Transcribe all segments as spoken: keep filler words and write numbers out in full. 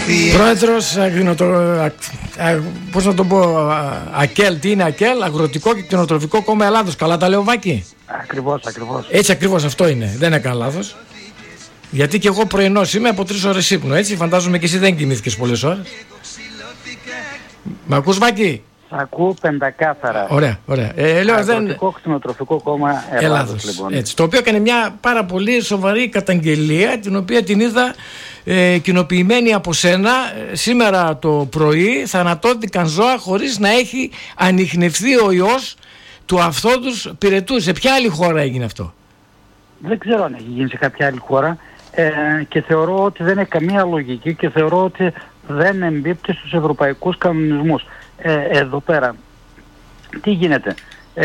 Πρόεδρος, πώς να το πω, ΑΚΕΛ, τι είναι ΑΚΕΛ, Αγροτικό και Κτηνοτροφικό Κόμμα Ελλάδος. Καλά τα λέω, Βάκη? Ακριβώς, ακριβώς. Έτσι ακριβώς αυτό είναι, δεν έκανα λάθος. Γιατί και εγώ πρωινός είμαι από τρεις ώρες ύπνο, έτσι. Φαντάζομαι και εσύ δεν κοιμήθηκες πολλές ώρες. Μ' ακούς, Βάκη? Ακούω πεντακάθαρα. Ωραία, ωραία. Ε, λέω, Αγροτικό δεν... Κτηνοτροφικό Κόμμα Ελλάδος, Ελλάδος, λοιπόν. Έτσι, το οποίο έκανε μια πάρα πολύ σοβαρή καταγγελία, την οποία την είδα ε, κοινοποιημένη από σένα. Σήμερα το πρωί θανατώθηκαν ζώα χωρίς να έχει ανιχνευθεί ο ιός του αυθόντους πυρετού. Σε ποια άλλη χώρα έγινε αυτό? Δεν ξέρω αν έχει γίνει σε κάποια άλλη χώρα, ε, και θεωρώ ότι δεν έχει καμία λογική και θεωρώ ότι δεν εμπίπτει στους ευρωπαϊκούς κανονισμούς. Ε, εδώ πέρα τι γίνεται? Ε,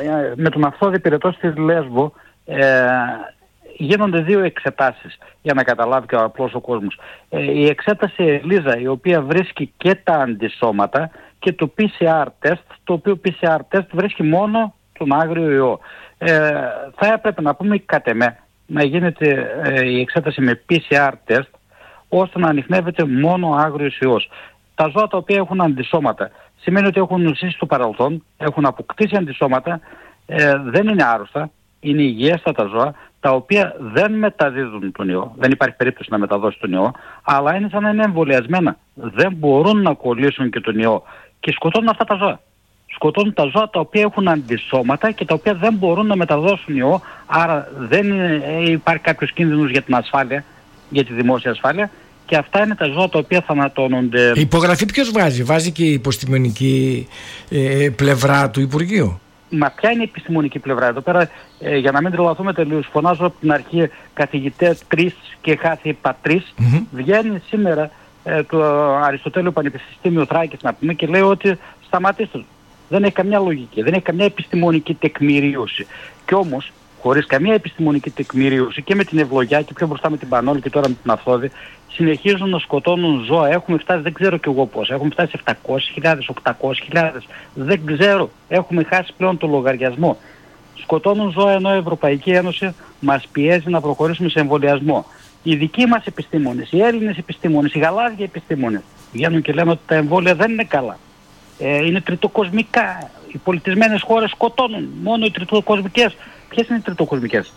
με τον αυθόδη πυρετό στη Λέσβο ε, γίνονται δύο εξετάσεις για να καταλάβει και ο απλός ο κόσμος. Ε, η εξέταση Ελίζα, η οποία βρίσκει και τα αντισώματα, και το πι σι αρ τεστ, το οποίο πι σι αρ τεστ βρίσκει μόνο τον άγριο ιό. Ε, θα έπρεπε να πούμε κατ' εμέ να γίνεται ε, η εξέταση με πι σι αρ τεστ, ώστε να ανιχνεύεται μόνο ο άγριος ιός. Τα ζώα τα οποία έχουν αντισώματα σημαίνει ότι έχουν ζήσει στο παρελθόν, έχουν αποκτήσει αντισώματα, ε, δεν είναι άρρωστα, είναι υγιέστατα ζώα, τα οποία δεν μεταδίδουν τον ιό, δεν υπάρχει περίπτωση να μεταδώσει τον ιό, αλλά είναι σαν να είναι εμβολιασμένα. Δεν μπορούν να κολλήσουν και τον ιό και σκοτώνουν αυτά τα ζώα. Σκοτώνουν τα ζώα τα οποία έχουν αντισώματα και τα οποία δεν μπορούν να μεταδώσουν ιό, άρα δεν είναι, υπάρχει κάποιος κίνδυνος για την ασφάλεια, για τη δημόσια ασφάλεια. Και αυτά είναι τα ζώα τα οποία θανατώνονται. Η υπογραφή ποιος βάζει? Βάζει και η υποστημονική ε, πλευρά του Υπουργείου? Μα ποια είναι η επιστημονική πλευρά? Εδώ πέρα, ε, για να μην τρελαθούμε τελείως, φωνάζω από την αρχή καθηγητές τρεις και χάθη πατρίς. Mm-hmm. Βγαίνει σήμερα ε, το Αριστοτέλειο Πανεπιστήμιο Θράκης, να πούμε, και λέει ότι σταματήστε. Δεν έχει καμιά λογική, δεν έχει καμιά επιστημονική τεκμηρίωση. Κι όμως, χωρίς καμία επιστημονική τεκμηρίωση και με την ευλογιά και πιο μπροστά με την Πανόλη και τώρα με την Αυθόδη, συνεχίζουν να σκοτώνουν ζώα. Έχουμε φτάσει, δεν ξέρω κι εγώ πώς, έχουμε φτάσει σε επτακόσιες χιλιάδες, οκτακόσιες χιλιάδες, δεν ξέρω, έχουμε χάσει πλέον το λογαριασμό. Σκοτώνουν ζώα ενώ η Ευρωπαϊκή Ένωση μας πιέζει να προχωρήσουμε σε εμβολιασμό. Οι δικοί μας επιστήμονες, οι Έλληνες επιστήμονες, οι γαλάζιοι επιστήμονες βγαίνουν και λένε ότι τα εμβόλια δεν είναι καλά. Ε, είναι τριτοκοσμικά. Οι πολιτισμένες χώρες σκοτώνουν. Μόνο οι τριτοκοσμικές. Ποιες είναι οι τριτοκοσμικές?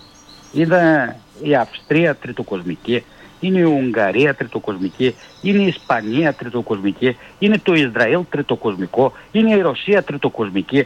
Είναι η Αυστρία τριτοκοσμική, είναι η Ουγγαρία τριτοκοσμική, είναι η Ισπανία τριτοκοσμική, είναι το Ισραήλ τριτοκοσμικό, είναι η Ρωσία τριτοκοσμική.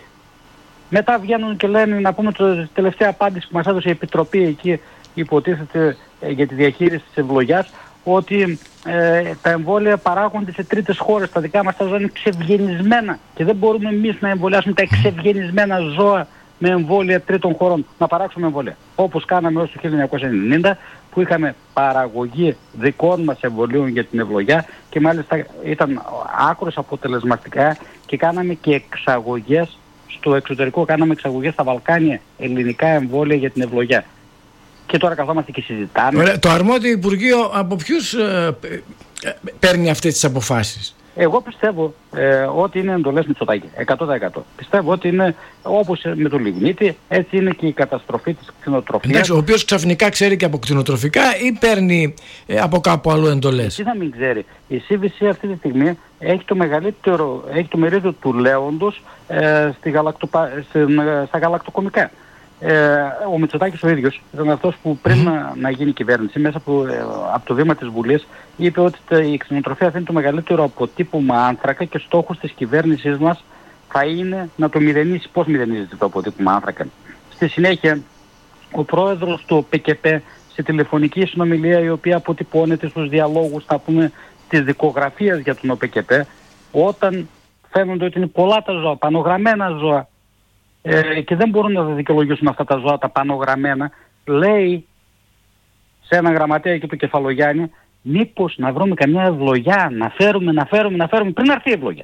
Μετά βγαίνουν και λένε, να πούμε τη τελευταία απάντηση που μας έδωσε η Επιτροπή εκεί, υποτίθεται ε, για τη διαχείριση της ευλογιάς, ότι ε, τα εμβόλια παράγονται σε τρίτες χώρες. Τα δικά μας τα ζώα είναι ξευγενισμένα και δεν μπορούμε εμείς να εμβολιάσουμε τα εξευγενισμένα ζώα με εμβόλια τρίτων χωρών, να παράξουμε εμβόλια. Όπως κάναμε ως το χίλια εννιακόσια ενενήντα, που είχαμε παραγωγή δικών μας εμβολίων για την ευλογιά και μάλιστα ήταν άκρως αποτελεσματικά και κάναμε και εξαγωγές στο εξωτερικό, κάναμε εξαγωγές στα Βαλκάνια, ελληνικά εμβόλια για την ευλογιά. Και τώρα καθόμαστε και συζητάμε. Ωραία, το αρμόδιο Υπουργείο από ποιους ε, ε, παίρνει αυτές τις αποφάσεις? Εγώ πιστεύω ε, ότι είναι εντολές Μητσοτάκη, εκατό τοις εκατό. Πιστεύω ότι είναι όπως με το λιγνίτη, έτσι είναι και η καταστροφή της κτηνοτροφίας. Εντάξει, ο οποίος ξαφνικά ξέρει και από κτηνοτροφικά ή παίρνει ε, από κάπου αλλού εντολές? Τι να μην ξέρει. Η σι βι σι αυτή τη στιγμή έχει το μεγαλύτερο, έχει το μερίδιο του λέοντος ε, στη γαλακτοπα, στη, στα γαλακτοκομικά. Ε, ο Μητσοτάκης ο ίδιος ήταν αυτός που πριν mm. να, να γίνει κυβέρνηση, μέσα από, ε, από το βήμα της Βουλής, είπε ότι η κτηνοτροφία θα είναι το μεγαλύτερο αποτύπωμα άνθρακα και στόχος της κυβέρνησής μας θα είναι να το μηδενίσει. Πώς μηδενίζεται το αποτύπωμα άνθρακα? Στη συνέχεια, ο πρόεδρος του πι κέι πι σε τηλεφωνική συνομιλία, η οποία αποτυπώνεται στους διαλόγους, θα πούμε, της δικογραφίας για τον πι κέι πι, όταν φαίνονται ότι είναι πολλά τα ζώα, πανογραμμένα ζώα, Ε, και δεν μπορούν να δικαιολογήσουν αυτά τα ζώα τα πανογραμμένα, λέει σε έναν γραμματέα εκεί του Κεφαλογιάννη, μήπως να βρούμε καμιά ευλογιά, να φέρουμε, να φέρουμε, να φέρουμε πριν έρθει η ευλογιά.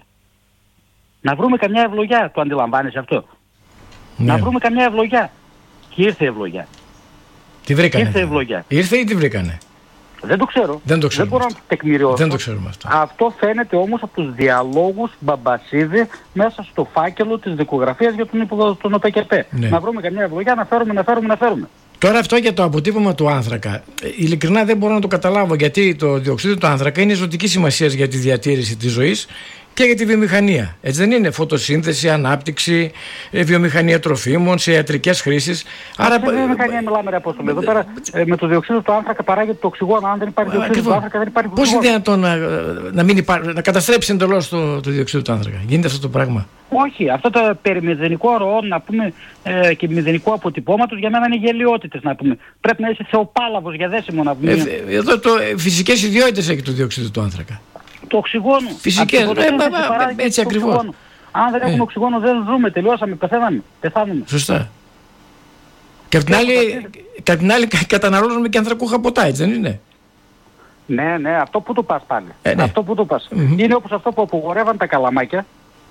Να βρούμε καμιά ευλογιά, το αντιλαμβάνεσαι αυτό? Ναι. Να βρούμε καμιά ευλογιά. Και ήρθε η ευλογιά. Τι βρήκανε? Ήρθε η ευλογιά. Ήρθε ή τι βρήκανε? Δεν το ξέρω. Δεν το ξέρω. Δεν μπορώ να το τεκμηριώσω. Δεν το ξέρουμε αυτό. Αυτό φαίνεται όμως από τους διαλόγους Μπαμπασίδη μέσα στο φάκελο της δικογραφίας για τον, τον πι κέι πι. Ναι. Να βρούμε καμιά ευλογιά, να φέρουμε, να φέρουμε, να φέρουμε. Τώρα αυτό για το αποτύπωμα του άνθρακα, ειλικρινά δεν μπορώ να το καταλάβω, γιατί το διοξείδιο του άνθρακα είναι ζωτική σημασία για τη διατήρηση της ζωής και για τη βιομηχανία. Έτσι δεν είναι? Φωτοσύνθεση, ανάπτυξη, βιομηχανία τροφίμων, σε ιατρικές χρήσεις. Άρα... Σε βιομηχανία μιλάμε, ρε Απόστολε. Εδώ πέρα ε, με το διοξείδιο του άνθρακα παράγεται το οξυγόνο. Αν δεν υπάρχει διοξείδιο του άνθρακα, δεν υπάρχει οξυγόνο. Πώς είναι δυνατόν να, να, μην υπά... να καταστρέψει εντελώς το, το διοξείδιο του άνθρακα? Γίνεται αυτό το πράγμα? Όχι. Αυτό το περί μηδενικό ροών, να πούμε, ε, και μηδενικό αποτυπώματος, για μένα είναι γελοιότητες, να πούμε. Πρέπει να είσαι θεοπάλαβος για δέσιμο, να πούμε. Ε, εδώ το, ε, φυσικές ιδιότητες έχει το διοξείδιο του άνθρακα. Το οξυγόνο. Φυσικές, ε, έτσι ακριβώς. Αν δεν έχουμε οξυγόνο δεν ζούμε, τελειώσαμε, πεθαίναμε, πεθάνουμε. Σωστά. Και απ' την άλλη, την άλλη καταναλώνουμε και ανθρακούχα ποτά, έτσι δεν είναι? Ναι, ναι, αυτό που το πας πάλι. Ε, ναι. Αυτό που το πας. Mm-hmm. Είναι όπως αυτό που απογορεύαν τα καλαμάκια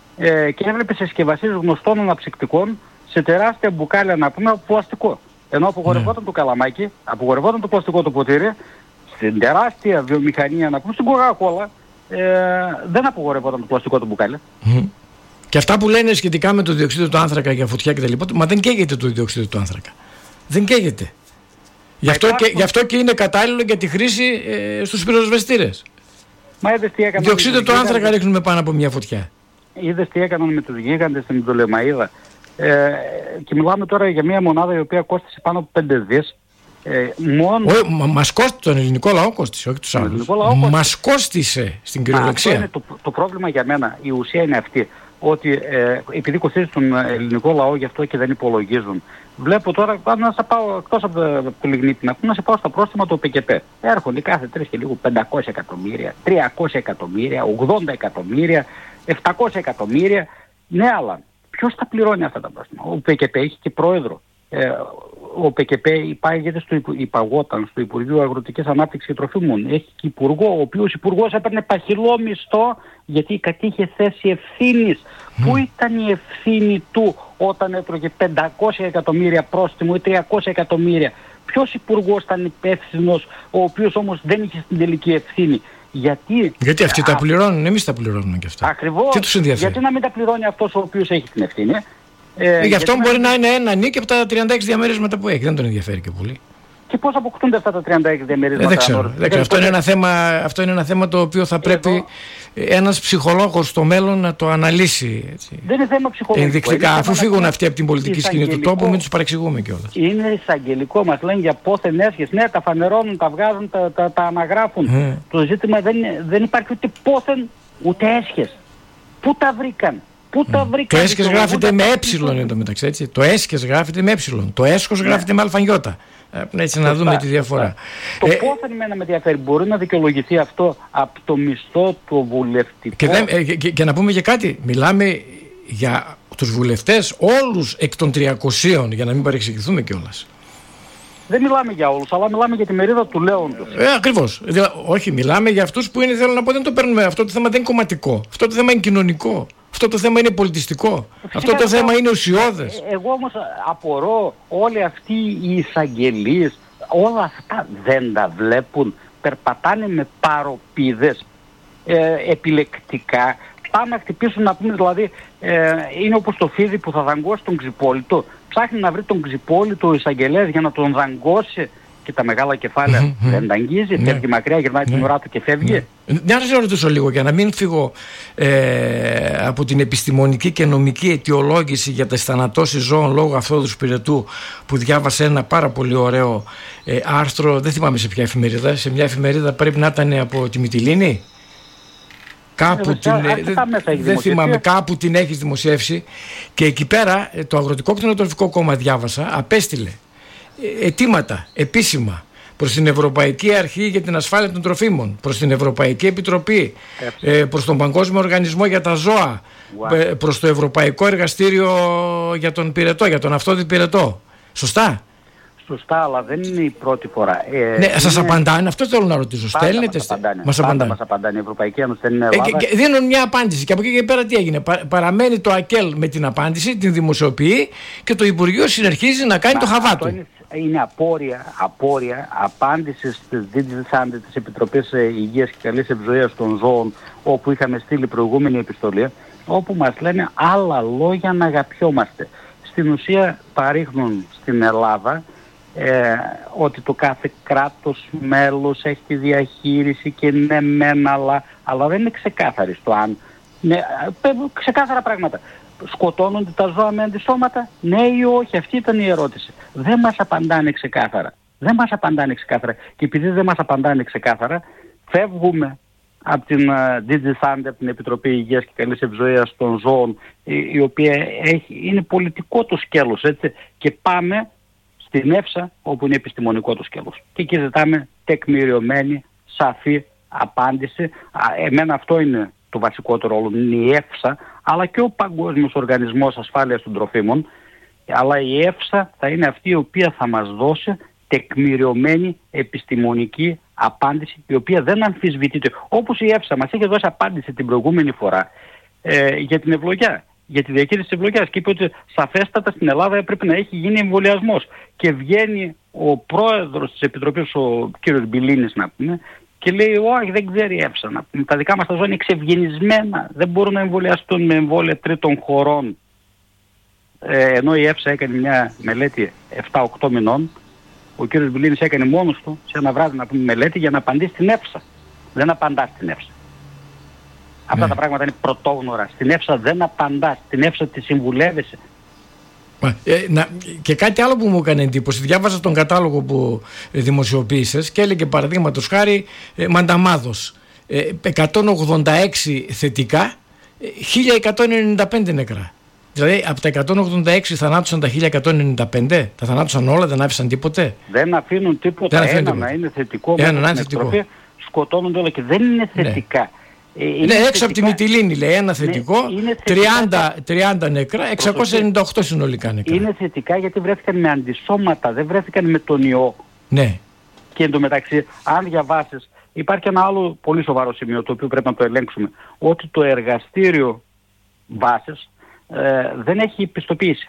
ε, και έβλεπε συσκευασίες γνωστών αναψυκτικών σε τεράστια μπουκάλια, να πούμε, από πλαστικό. Ενώ απογορευόταν mm. το καλαμάκι, απογορευόταν το πλαστικό το ποτήρι, στην τεράστια βιομηχανία, να πούμε, στην Coca-Cola, ε, δεν απογορευόταν το πλαστικό το μπουκάλι. Mm. Και αυτά που λένε σχετικά με το διοξείδιο του άνθρακα για φωτιά κτλ. Μα δεν καίγεται το διοξείδιο του άνθρακα. Δεν καίγεται. Γι' αυτό, υπάρχουν... και, γι' αυτό και είναι κατάλληλο για τη χρήση ε, στους πυροσβεστήρες. Μα είδες τι έκαναν. Διοξείδιο του άνθρακα ρίχνουμε πάνω από μια φωτιά. Είδες τι έκαναν με τους γίγαντες στην Πτολεμαΐδα. Ε, και μιλάμε τώρα για μια μονάδα η οποία κόστησε πάνω από πέντε δις. Ε, μόνο... Ο, μα, μας κόστησε, τον ελληνικό λαό κόστησε, όχι τους άλλους. Μας κόστησε στην κυριολεξία. Αυτό είναι το, το πρόβλημα για μένα. Η ουσία είναι αυτή. Ότι ε, επειδή κοστίζει τον ελληνικό λαό, γι' αυτό και δεν υπολογίζουν. Βλέπω τώρα, να σε πάω εκτός από το λιγνίτη, να σε πάω στα πρόστιμα του ΟΠΕΚΕΠ. Έρχονται κάθε τρεις και λίγο πεντακόσια εκατομμύρια, τριακόσια εκατομμύρια, ογδόντα εκατομμύρια, επτακόσια εκατομμύρια. Ναι, αλλά ποιος τα πληρώνει αυτά τα πρόστιμα? Ο ΟΠΕΚΕΠ έχει και πρόεδρο. Ε, ο ΟΠΕΚΕΠ υπάγεται στο, υπαγόταν στο Υπουργείο Αγροτικής Ανάπτυξης και Τροφίμων. Έχει και υπουργό, ο οποίος υπουργός έπαιρνε παχυλό μισθό γιατί κατήχε θέση ευθύνης. Mm. Πού ήταν η ευθύνη του όταν έτρωγε πεντακόσια εκατομμύρια πρόστιμο ή τριακόσια εκατομμύρια? Ποιος υπουργός ήταν υπεύθυνος, ο οποίος όμως δεν είχε στην τελική ευθύνη? Γιατί, γιατί αυτοί α... τα πληρώνουν, εμείς τα πληρώνουμε και αυτά. Ακριβώς. Τι τους ενδιαφέρει? Γιατί να μην τα πληρώνει αυτός ο οποίος έχει την ευθύνη? Ε, γι' αυτό μπορεί να... να είναι ένα νίκη από τα τριάντα έξι διαμερίσματα που έχει. Δεν τον ενδιαφέρει και πολύ. Και πώς αποκτούνται αυτά τα τριάντα έξι διαμερίσματα? Ε, δεν ξέρω. Δεν ξέρω. Αυτό, είναι ένα θέμα, αυτό είναι ένα θέμα το οποίο θα πρέπει Εδώ... ένας ψυχολόγος στο μέλλον να το αναλύσει. Έτσι. Δεν είναι θέμα ψυχολογικό. Ενδεικτικά. Αφού φύγουν αυτοί από την πολιτική σκηνή του τόπου, μην τους παρεξηγούμε κιόλας. Είναι εισαγγελικό. Μας λένε για πόθεν έσχες. Ναι, τα φανερώνουν, τα βγάζουν, τα, τα, τα αναγράφουν. Mm. Το ζήτημα δεν, δεν υπάρχει ούτε πόθεν ούτε έσχες. Πού τα βρήκαν? Πού τα βρήκα? Το έσχες γράφεται με έψιλον εν τω μεταξύ, έτσι. Το έσχες γράφεται με έψιλον. Το έσχος ναι. γράφεται με αλφανιώτα. Έτσι να δούμε τη διαφορά. Το ε, πόθεν εμένα με ενδιαφέρει. Μπορεί να δικαιολογηθεί αυτό από το μισθό του βουλευτικού? Και, δεν, ε, και, και να πούμε και κάτι. Μιλάμε για τους βουλευτές όλους εκ των τριακοσίων, για να μην παρεξηγηθούμε κιόλας. Δεν μιλάμε για όλους, αλλά μιλάμε για τη μερίδα του λέοντος. Ε, ακριβώς. Δηλαδή, όχι, μιλάμε για αυτούς που είναι, θέλω να πω, δεν το παίρνουμε. Αυτό το θέμα δεν είναι κομματικό. Αυτό το θέμα είναι κοινωνικό. Αυτό το θέμα είναι πολιτιστικό. Φυσικά, αυτό το θέμα είναι ουσιώδες. Εγώ όμως απορώ, όλοι αυτοί οι εισαγγελίες, όλα αυτά δεν τα βλέπουν? Περπατάνε με παροπίδες ε, επιλεκτικά. Πάνε να χτυπήσουν, να πούμε, δηλαδή, ε, είναι όπως το φίδι που θα δαγκώσει τον ξυπόλυτο. Ψάχνει να βρει τον ξυπόλυτο ο εισαγγελέας για να τον δαγκώσει. Και τα μεγάλα κεφάλαια mm-hmm. δεν τα αγγίζει, ναι. φεύγει μακριά, γυρνάει ναι. την ουρά του και φεύγει. Ναι. Μια να σε ρωτήσω λίγο, για να μην φύγω ε, από την επιστημονική και νομική αιτιολόγηση για τις θανατώσεις ζώων λόγω αυτόδους πυρετού, που διάβασε ένα πάρα πολύ ωραίο ε, άρθρο, δεν θυμάμαι σε ποια εφημερίδα, σε μια εφημερίδα πρέπει να ήταν από τη Μυτιλήνη. Κάπου ε, την, ε, δεν θυμάμαι, κάπου την έχεις δημοσιεύσει, και εκεί πέρα το Αγροτικό Κτηνοτροφικό Κόμμα, διάβασα, απέστειλε αιτήματα επίσημα προς την Ευρωπαϊκή Αρχή για την Ασφάλεια των Τροφίμων, προς την Ευρωπαϊκή Επιτροπή, ε, προς τον Παγκόσμιο Οργανισμό για τα Ζώα, wow. ε, προς το Ευρωπαϊκό Εργαστήριο για τον Πυρετό, για τον αυτόδη πυρετό. Σωστά? Σωστά, αλλά δεν είναι η πρώτη φορά. Ε, ναι, σας είναι... απαντάνε, αυτό θέλω να ρωτήσω. Στέλνετε, μας απαντάνε. Μας απαντάνε. Μας απαντάνε. Η Ευρωπαϊκή Ένωση δεν είναι Ελλάδα. Ε, και, και δίνουν μια απάντηση και από εκεί και πέρα τι έγινε? Πα, παραμένει το ΑΚΕΛ με την απάντηση, την δημοσιοποιεί και το Υπουργείο συνεχίζει να κάνει Μα, το χαβά του. Είναι, είναι απόρρια, απόρρια απάντηση στις δίτησες της Επιτροπής Υγείας και Καλής Ευζοίας των Ζώων, όπου είχαμε στείλει προηγούμενη επιστολή, όπου μας λένε άλλα λόγια να αγαπιόμαστε. Στην ουσία παρήχνουν στην Ελλάδα ε, ότι το κάθε κράτος μέλος έχει τη διαχείριση και ναι μεν, αλλά, αλλά δεν είναι ξεκάθαρη στο αν. Ναι, ξεκάθαρα πράγματα. Σκοτώνονται τα ζώα με αντισώματα, ναι ή όχι? Αυτή ήταν η ερώτηση. Δεν μας απαντάνε ξεκάθαρα. Δεν μας απαντάνε ξεκάθαρα. Και επειδή δεν μας απαντάνε ξεκάθαρα, φεύγουμε από την uh, ντι τζι Thunder, την Επιτροπή Υγείας και Καλής Ευζοίας των Ζώων, η, η οποία έχει, είναι πολιτικό το σκέλος, έτσι, και πάμε στην ΕΦΣΑ, όπου είναι επιστημονικό το σκέλος. Και εκεί ζητάμε τεκμηριωμένη, σαφή απάντηση. Α, εμένα αυτό είναι το βασικότερο όλο, είναι η ΕΦΣΑ, αλλά και ο Παγκόσμιος Οργανισμός Ασφάλειας των Τροφίμων, αλλά η ΕΦΣΑ θα είναι αυτή η οποία θα μας δώσει τεκμηριωμένη επιστημονική απάντηση, η οποία δεν αμφισβητείται. Όπως η ΕΦΣΑ μας είχε δώσει απάντηση την προηγούμενη φορά ε, για την ευλογιά, για τη διαχείριση της ευλογιάς, και είπε ότι σαφέστατα στην Ελλάδα έπρεπε να έχει γίνει εμβολιασμός. Και βγαίνει ο πρόεδρος της Επιτροπής, ο κύριος Μπιλίνης, να πούμε, και λέει: όχι, δεν ξέρει η ΕΦΣΑ. Να πούμε, τα δικά μας τα ζώα είναι εξευγενισμένα, δεν μπορούν να εμβολιαστούν με εμβόλια τρίτων χωρών. Ε, ενώ η ΕΦΣΑ έκανε μια μελέτη επτά οκτώ μηνών. Ο κύριος Μπιλίνης έκανε μόνος του σε ένα βράδυ, να πούμε, μελέτη για να απαντήσει στην ΕΦΣΑ. Δεν απαντά στην ΕΦΣΑ. Αυτά ναι. τα πράγματα είναι πρωτόγνωρα. Στην ΕΦΣΑ δεν απαντά. Στην ΕΦΣΑ τη συμβουλεύεσαι. Ε, να, και κάτι άλλο που μου έκανε εντύπωση, διάβαζα τον κατάλογο που δημοσιοποίησες και έλεγε παραδείγματος χάρη ε, μανταμάδος ε, εκατόν ογδόντα έξι θετικά, ε, χίλια εκατόν ενενήντα πέντε νεκρά. Δηλαδή από τα εκατόν ογδόντα έξι θανάτωσαν τα χίλια εκατόν ενενήντα πέντε, τα θανάτωσαν όλα, δεν άφησαν τίποτε. Δεν αφήνουν τίποτα. Δεν ένα τίποτα. Να είναι θετικό, ένα να είναι θετικό. Σκοτώνονται όλα και δεν είναι θετικά. Ναι. Ε, είναι ναι, έξω θετικά. Από τη Μυτιλήνη λέει ένα θετικό, ναι, τριάντα, τριάντα νεκρά, εξακόσια ενενήντα οκτώ συνολικά νεκρά. Είναι θετικά γιατί βρέθηκαν με αντισώματα, δεν βρέθηκαν με τον ιό. Ναι. Και εντωμεταξύ, αν διαβάσεις, υπάρχει ένα άλλο πολύ σοβαρό σημείο το οποίο πρέπει να το ελέγξουμε. Ότι το εργαστήριο βάσης ε, δεν έχει πιστοποίηση.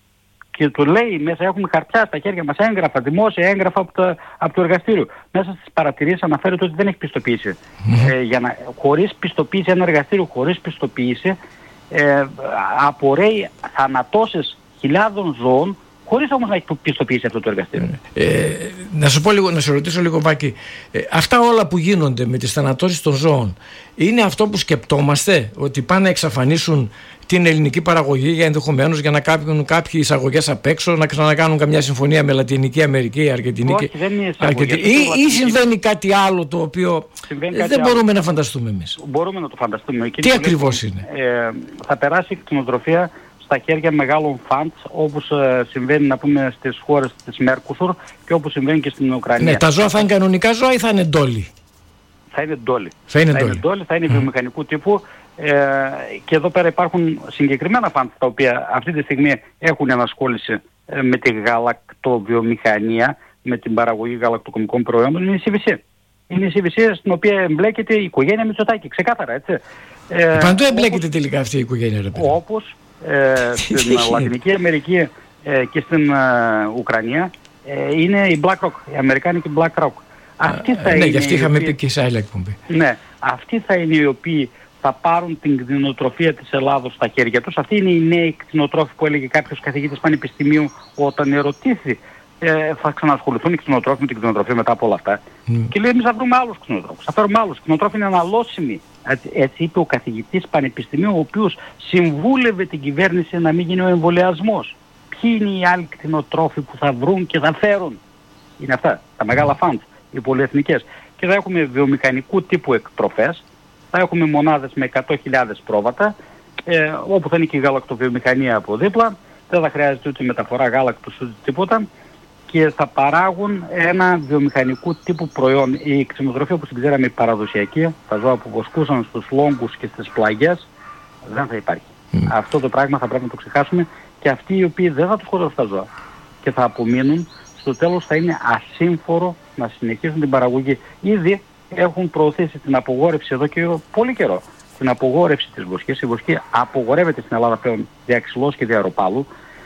Και το λέει μέσα, έχουμε χαρτιά στα χέρια μας, έγγραφα, δημόσια έγγραφα από το, από το εργαστήριο. Μέσα στις παρατηρήσεις αναφέρεται ότι δεν έχει πιστοποίηση. Mm-hmm. Ε, για να, χωρίς πιστοποίηση, ένα εργαστήριο χωρίς πιστοποίηση ε, απορρέει θανατώσεις χιλιάδων ζώων, χωρίς όμως να έχει πιστοποίηση αυτό το εργαστήριο. Ε, να σου πω λίγο, να σε ρωτήσω λίγο, Βάκη, ε, αυτά όλα που γίνονται με τις θανατώσεις των ζώων, είναι αυτό που σκεπτόμαστε, ότι πάνε να εξαφανίσουν την ελληνική παραγωγή για ενδεχομένως για να κάνουν κάποιοι εισαγωγές απ' έξω, να ξανακάνουν καμιά συμφωνία με Λατινική Αμερική, Αργεντινή? Όχι, δεν είναι εισαγωγές. Ή, ή συμβαίνει κάτι άλλο το οποίο δεν άλλο. μπορούμε να φανταστούμε εμείς? Μπορούμε να το φανταστούμε. Τι ακριβώς είναι? Ε, θα περάσει η κτηνοτροφία στα χέρια μεγάλων φαντς, όπως ε, συμβαίνει, να πούμε, στις χώρες της Μέρκουσουρ και όπως συμβαίνει και στην Ουκρανία. Ναι, τα ζώα θα είναι κανονικά ζώα ή θα είναι ντόλοι? Θα είναι ντόλοι. Θα είναι θα ντόλοι. Είναι ντόλοι, θα είναι mm. βιομηχανικού τύπου. Ε, και εδώ πέρα υπάρχουν συγκεκριμένα φαντς τα οποία αυτή τη στιγμή έχουν ενασχόληση ε, με τη γαλακτοβιομηχανία, με την παραγωγή γαλακτοκομικών προϊόντων. Είναι η σι βι σι. Είναι η σι βι σι στην οποία εμπλέκεται η οικογένεια Μητσοτάκη, ξεκάθαρα, έτσι. Ε, Παντού εμπλέκεται όπως, τελικά αυτή η οικογένεια, ρε παιδί. Όπως ε, στην Λατινική Αμερική ε, και στην ε, Ουκρανία ε, είναι η BlackRock, η Αμερικάνικη BlackRock. Αυτή θα ναι, είναι γι' αυτή είχαμε οποίοι, πει και σε άλλη εκπομπή. Ναι, αυτοί θα είναι οι οποίοι θα πάρουν την κτηνοτροφία της Ελλάδος στα χέρια τους. Αυτοί είναι οι νέοι κτηνοτρόφοι που έλεγε κάποιος καθηγητής πανεπιστημίου όταν ερωτήθη ε, θα ξανασχοληθούν οι κτηνοτρόφοι με την κτηνοτροφία μετά από όλα αυτά. Mm. Και λέει: εμείς θα βρούμε άλλους κτηνοτρόφους, θα φέρουμε άλλους. Οι κτηνοτρόφοι είναι αναλώσιμοι. Έτσι, έτσι είπε ο καθηγητής πανεπιστημίου, ο οποίος συμβούλευε την κυβέρνηση να μην γίνει ο εμβολιασμός. Ποιοι είναι οι άλλοι κτηνοτρόφοι που θα βρουν και θα φέρουν? Είναι αυτά, τα μεγάλα φαντς, οι πολυεθνικές. Και θα έχουμε βιομηχανικού τύπου εκτροφές. Θα έχουμε μονάδες με εκατό χιλιάδες πρόβατα, ε, όπου θα είναι και η γαλακτοβιομηχανία από δίπλα. Δεν θα χρειάζεται ούτε μεταφορά γάλακτος ούτε τίποτα. Και θα παράγουν ένα βιομηχανικού τύπου προϊόν. Η κτηνοτροφία, όπως την ξέραμε, η παραδοσιακή, τα ζώα που βοσκούσαν στους λόγκους και στις πλαγιές, δεν θα υπάρχει. Mm. Αυτό το πράγμα θα πρέπει να το ξεχάσουμε, και αυτοί οι οποίοι δεν θα τους σκοτώσουν τα ζώα και θα απομείνουν, στο τέλος θα είναι ασύμφορο να συνεχίσουν την παραγωγή. Ήδη έχουν προωθήσει την απογόρευση εδώ και πολύ καιρό. Την απογόρευση της βοσκής. Η βοσκή απογορεύεται στην Ελλάδα πλέον δια ξυλός και δια ροπάλου.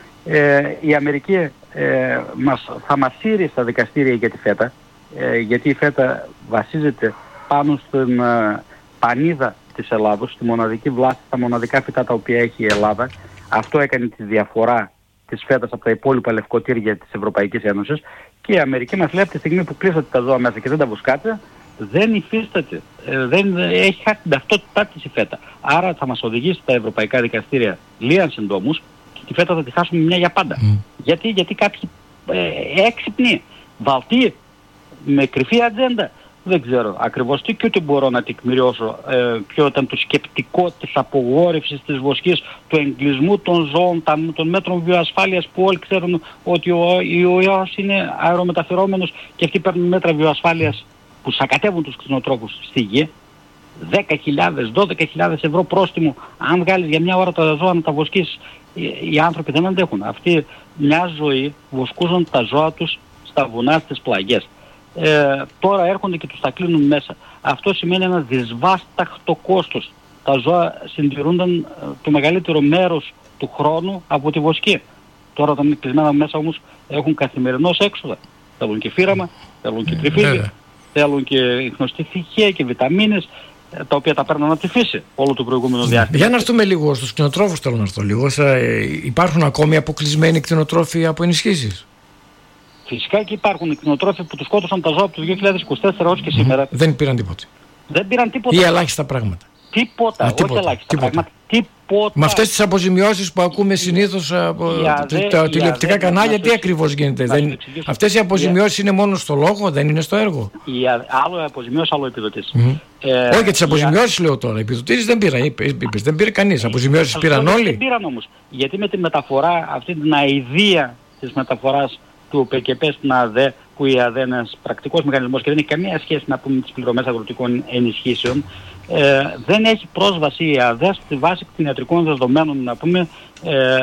Ε, η Αμερική ε, μας, θα μας σύρει στα δικαστήρια για τη φέτα, ε, γιατί η φέτα βασίζεται πάνω στην ε, πανίδα της Ελλάδος, στη μοναδική βλάστη, στα μοναδικά φυτά τα οποία έχει η Ελλάδα. Αυτό έκανε τη διαφορά της φέτας από τα υπόλοιπα λευκοτήρια της Ευρωπαϊκής Ένωσης, και η Αμερική μας λέει από τη στιγμή που κλείσατε τα ζώα μέσα και δεν τα βοσκάτε, δεν υφίσταται, ε, δεν έχει χάσει την ταυτότητά της η φέτα. Άρα θα μας οδηγήσει τα ευρωπαϊκά δικαστήρια λίαν συντόμους και τη φέτα θα τη χάσουμε μια για πάντα. Mm. Γιατί, γιατί κάποιοι ε, έξυπνοι, βαλτοί, με κρυφή ατζέντα, δεν ξέρω ακριβώς τι, και ούτε μπορώ να τεκμηριώσω ε, ποιο ήταν το σκεπτικό της απογόρευσης της βοσκής, του εγκλισμού των ζώων, των μέτρων βιοασφάλειας, που όλοι ξέρουν ότι ο ιός είναι αερομεταφερόμενος και αυτοί παίρνουν μέτρα βιοασφάλειας που σακατεύουν τους κτηνοτρόφους στη γη. δέκα χιλιάδες, δώδεκα χιλιάδες ευρώ πρόστιμο αν βγάλεις για μια ώρα τα ζώα να τα βοσκήσεις. Οι, οι άνθρωποι δεν αντέχουν. Αυτοί μια ζωή βοσκούσαν τα ζώα τους στα βουνά, στις πλαγιές. Ε, τώρα έρχονται και τους τα κλείνουν μέσα. Αυτό σημαίνει ένα δυσβάσταχτο κόστος. Τα ζώα συντηρούνταν ε, το μεγαλύτερο μέρος του χρόνου από τη βοσκή. Τώρα τα κλεισμένα μέσα όμως έχουν καθημερινώς έξοδα. Θέλουν και φύραμα, θέλουν και τριφύλι, yeah. θέλουν και γνωστή θυχαία και βιταμίνες, ε, τα οποία τα παίρνουν από τη φύση όλο το προηγούμενο διάστημα. Για να έρθουμε λίγο στους κτηνοτρόφους, θέλω να έρθω λίγο. Ε, υπάρχουν ακόμη αποκλεισμένοι κτηνοτρόφοι από ενισχύσεις? Φυσικά και υπάρχουν κτηνοτρόφοι που τους σκότωσαν τα ζώα από το δύο χιλιάδες είκοσι τέσσερα ως και σήμερα. Δεν πήραν τίποτα. Δεν πήραν τίποτα. Ή ελάχιστα πράγματα. Τίποτα, Α, τίποτα. όχι ελάχιστα τίποτα. πράγματα. Τίποτα. Με αυτές τις αποζημιώσεις που ακούμε συνήθως από αδέ, τα τηλεοπτικά κανάλια, τι ακριβώς γίνεται? Δεν... Αυτές οι αποζημιώσεις είναι μόνο στο λόγο, δεν είναι στο έργο? Η α... Άλλο αποζημιώσεις, άλλο επιδοτήσεις. Mm. Ε, όχι, τις αποζημιώσεις α... λέω τώρα. Επιδοτήσεις δεν πήραν. Είπες, δεν πήρε κανείς. Αποζημιώσεις πήραν όλοι. Δεν πήραν όμως. Γιατί με τη μεταφορά, αυτή την αηδία της μεταφοράς του ΠΚΠ στην ΑΔΕ, που η ΑΔΕ είναι ένας πρακτικός μηχανισμός και δεν έχει καμία σχέση να πούμε με τις πληρωμές αγροτικών ενισχύσεων, ε, δεν έχει πρόσβαση η ΑΔΕ στη βάση κτηνιατρικών δεδομένων, να πούμε, ε,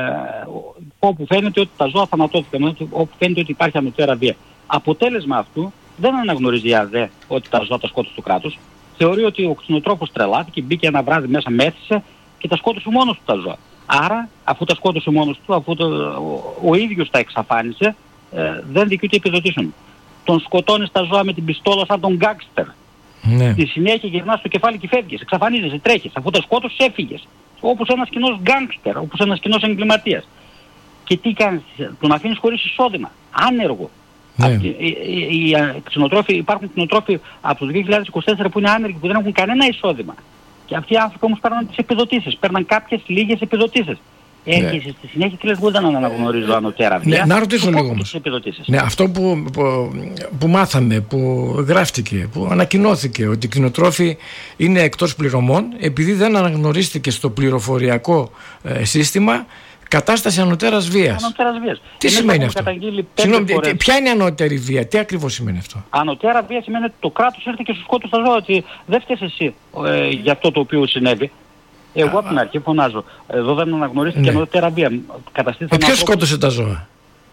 όπου φαίνεται ότι τα ζώα θανατώθηκαν, όπου φαίνεται ότι υπάρχει ανωτέρα βία. Αποτέλεσμα αυτού, δεν αναγνωρίζει η ΑΔΕ ότι τα ζώα τα σκότωσε του κράτους. Θεωρεί ότι ο κτηνοτρόφος τρελάθηκε, μπήκε ένα βράδυ μέσα, μέθησε και τα σκότωσε μόνος του τα ζώα. Άρα, αφού τα σκότωσε μόνος του, αφού το, ο, ο ίδιος τα εξαφάνισε, Ε, δεν δικαιούται επιδοτήσεων. Τον σκοτώνεις τα ζώα με την πιστόλα σαν τον γκάγκστερ. Ναι. Στη συνέχεια γυρνάς στο κεφάλι και φεύγεις, εξαφανίζεσαι, τρέχεις. Αφού τα σκότωσες, έφυγες. Όπως ένας κοινός γκάγκστερ, όπως ένας κοινός εγκληματίας. Και τι κάνεις? Τον αφήνεις χωρίς εισόδημα. Άνεργο. Ναι. Αυτοί, οι, οι, οι, κτηνοτρόφοι, υπάρχουν κτηνοτρόφοι από το δύο χιλιάδες είκοσι τέσσερα που είναι άνεργοι, που δεν έχουν κανένα εισόδημα. Και αυτοί οι άνθρωποι όμως παίρναν τις επιδοτήσεις. Παίρναν κάποιες λίγες επιδοτήσεις. Έρχεσαι ναι. στη συνέχεια και λες εγώ δεν αναγνωρίζω ανωτέρα βία. Ναι, να ρωτήσω λίγο όμως. Ναι, αυτό που, που, που μάθαμε, που γράφτηκε, που ανακοινώθηκε ότι οι κτηνοτρόφοι είναι εκτός πληρωμών επειδή δεν αναγνωρίστηκε στο πληροφοριακό ε, σύστημα κατάσταση ανωτέρας βίας. Ανωτέρας βίας. Τι είναι σημαίνει αυτό? Συγγνώμη, ποια είναι η ανώτερη βία? Τι ακριβώς σημαίνει αυτό? Ανωτέρα βία σημαίνει ότι το κράτος ήρθε και σου σκότωσε τα ζώα. Ότι δεν φταίς εσύ ε, για αυτό το οποίο συνέβη. Εγώ από την αρχή φωνάζω. Εδώ δεν αναγνωρίστηκε ναι. ανώτερα βία. Ε, ποιος σκότωσε τα ζώα?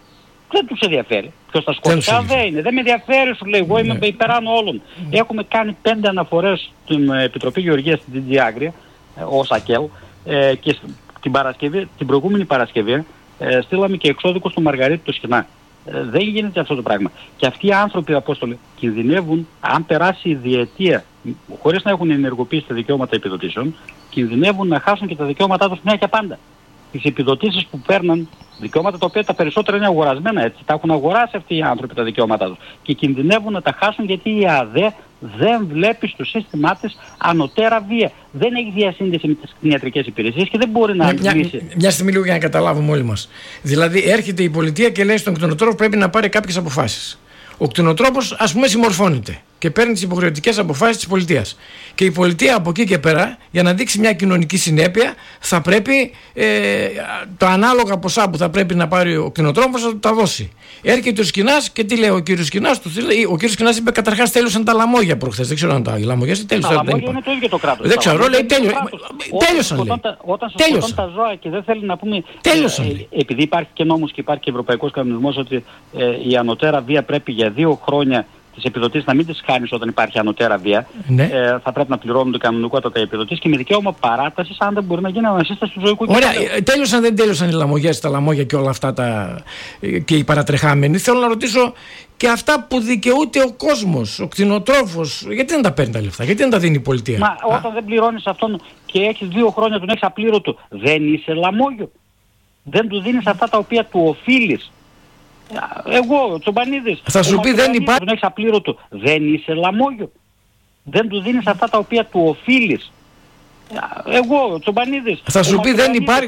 Δεν τους ενδιαφέρει. Ποιος τα σκότωσε? Δεν είναι. Δεν με ενδιαφέρει, σου λέει. Εγώ είμαι ναι. υπεράνω όλων. Mm. Έχουμε κάνει πέντε αναφορές στην Επιτροπή Γεωργίας στην ντι τζι Agria, ως ΑΚΕΛ, ε, και την, Παρασκευή, την προηγούμενη Παρασκευή ε, στείλαμε και εξώδικο στο Μαργαρίτη το Σχοινά. Ε, δεν γίνεται αυτό το πράγμα. Και αυτοί οι άνθρωποι, Απόστολοι, κινδυνεύουν, αν περάσει η διετία, χωρίς να έχουν ενεργοποιήσει τα δικαιώματα επιδοτήσεων, κινδυνεύουν να χάσουν και τα δικαιώματά τους μια και πάντα. Τις επιδοτήσεις που παίρναν, δικαιώματα τα οποία τα περισσότερα είναι αγορασμένα, έτσι, τα έχουν αγοράσει αυτοί οι άνθρωποι τα δικαιώματά τους. Και κινδυνεύουν να τα χάσουν γιατί η ΑΔΕ δεν βλέπει στο σύστημά της ανωτέρα βία. Δεν έχει διασύνδεση με τις κτηνιατρικές υπηρεσίες και δεν μπορεί να μια, αντιλήσει. Μια, μια στιγμή λίγο για να καταλάβουμε όλοι μας. Δηλαδή έρχεται η πολιτεία και λέει στον κτηνοτρόφο πρέπει να πάρει κάποιες αποφάσεις. Ο κτηνοτρόφος, ας πούμε, συμμορφώνεται και παίρνει τις υποχρεωτικές αποφάσεις της πολιτείας. Και η πολιτεία από εκεί και πέρα, για να δείξει μια κοινωνική συνέπεια, θα πρέπει ε, τα ανάλογα ποσά που θα πρέπει να πάρει ο κτηνοτρόφος να τα δώσει. Έρχεται ο Σκινάς και τι λέει ο κύριος Σκινάς? Του, ο κύριος Σκινάς είπε καταρχάς τέλειωσαν τα λαμόγια προχθές. Δεν ξέρω αν τα λαμόγια τέλειωσαν. Τα λαμόγια είναι το ίδιο το κράτος. Δεν ξέρω, λέει τέλειωσαν. Όταν σας σκοτώνουν τα ζώα και δεν θέλει να πούμε. Τέλειωσαν. Ε, επειδή υπάρχει και νόμος και υπάρχει και ευρωπαϊκός κανονισμός ότι ε, η ανωτέρα βία πρέπει για δύο χρόνια τις επιδοτήσεις να μην τις χάνεις όταν υπάρχει ανωτέρα βία. Ναι. Ε, θα πρέπει να πληρώνονται κανονικότατα οι επιδοτήσεις και με δικαίωμα παράτασης αν δεν μπορεί να γίνει ανασύσταση του ζωικού κεφαλαίου. Ωραία, τέλειωσαν, δεν τέλειωσαν οι λαμογιές, τα λαμόγια και όλα αυτά τα, και οι παρατρεχάμενοι. Θέλω να ρωτήσω και αυτά που δικαιούται ο κόσμος, ο κτηνοτρόφος, γιατί δεν τα παίρνει τα λεφτά, γιατί δεν τα δίνει η πολιτεία? Μα όταν δεν πληρώνεις αυτόν και έχεις δύο χρόνια τον έχεις απλήρωτο, δεν είσαι λαμόγιο. δεν του δίνεις αυτά τα οποία του οφείλεις. Εγώ, ο Τσομπανίδης, θα σου πει δεν υπάρχει. Τον έχεις απλήρωτο. Δεν είσαι λαμόγιο. Δεν του δίνεις αυτά τα οποία του οφείλεις. Εγώ, ο Τσομπανίδης. Θα σου πει δεν υπάρχει.